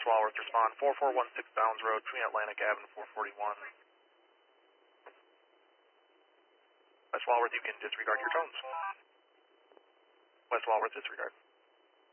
West Walworth, respond 4416 Downs Road, between Atlantic Avenue 441. West Walworth, you can disregard your tones. West Walworth, disregard.